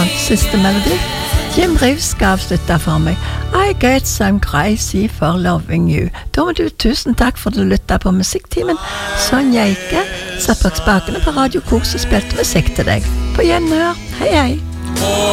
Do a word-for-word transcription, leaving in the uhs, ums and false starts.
siste melodi. Jim Reeves skal avslutte for meg. I get some crazy for loving you. Da må du tusen takk for at du lyttet på musikktimen. Sonja Eike satt bak spakene på Radio Kors og spilte musikk til deg. På gjenhør. Hei hei.